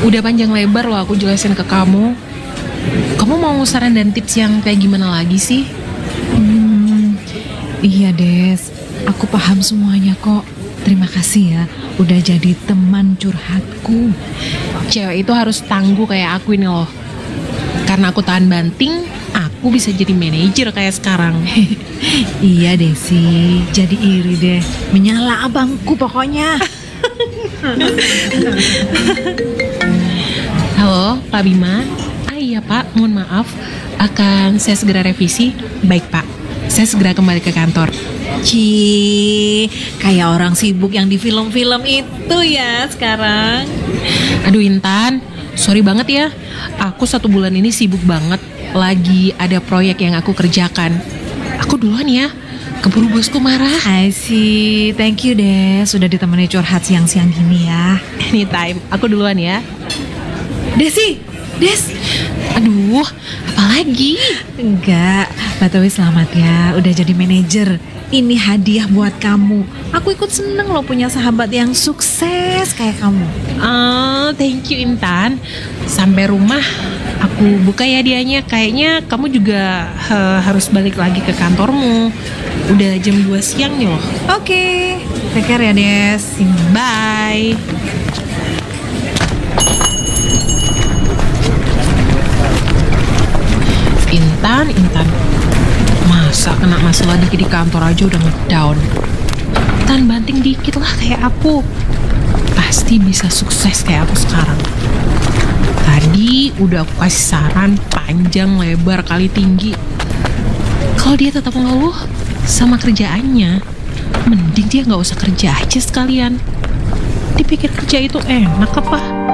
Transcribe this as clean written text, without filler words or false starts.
Udah panjang lebar loh aku jelasin ke kamu. Kamu mau saran dan tips yang kayak gimana lagi sih? Iya Des, aku paham semuanya kok. Terima kasih ya, udah jadi teman curhatku. Cewek itu harus tangguh kayak aku ini loh. Karena aku tahan banting, aku bisa jadi manajer kayak sekarang. Iya Desi, jadi iri deh. Menyala abangku pokoknya. Halo, Pak Bima. Iya Pak, mohon maaf. Akan saya segera revisi. Baik Pak, saya segera kembali ke kantor. Cih, kayak orang sibuk yang di film-film itu ya sekarang. Aduh Intan, sorry banget ya. Aku 1 bulan ini sibuk banget. Lagi ada proyek yang aku kerjakan. Aku duluan ya, keburu bosku marah. I see, thank you Des, sudah ditemani curhat siang-siang gini ya. Anytime, aku duluan ya. Desi, Des. Aduh, apalagi? Enggak, Batawi selamat ya, udah jadi manajer. Ini hadiah buat kamu. Aku ikut seneng loh punya sahabat yang sukses kayak kamu. Thank you Intan. Sampai rumah aku buka ya hadiahnya. Kayaknya kamu juga harus balik lagi ke kantormu. Udah jam 2 siang nih loh. Oke, take care ya Des. Bye. Intan. Masa kena masalah dikit di kantor aja udah ngedown. Tahan banting dikit lah kayak aku. Pasti bisa sukses kayak aku sekarang. Tadi udah aku kasih saran panjang, lebar, kali tinggi. Kalau dia tetap ngeluh sama kerjaannya, mending dia gak usah kerja aja sekalian. Dipikir kerja itu enak apa?